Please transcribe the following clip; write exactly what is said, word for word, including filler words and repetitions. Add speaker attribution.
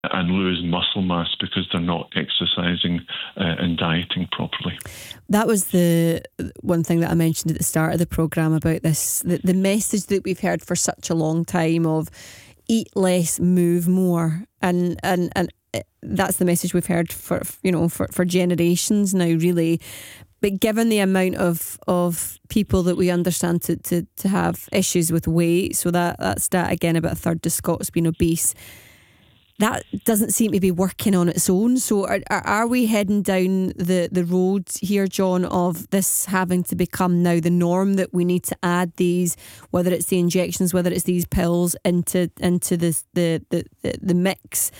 Speaker 1: and lose muscle mass because they're not exercising uh, and dieting properly.
Speaker 2: That was the one thing that I mentioned at the start of the programme about this, the, the message that we've heard for such a long time of eat less, move more, and and and that's the message we've heard for, you know, for, for generations now, really. But given the amount of, of people that we understand to, to, to have issues with weight, so that, that stat again, about a third of Scots being obese, that doesn't seem to be working on its own. So are, are, are we heading down the, the road here, John, of this having to become now the norm, that we need to add these, whether it's the injections, whether it's these pills, into into this, the, the, the, the mix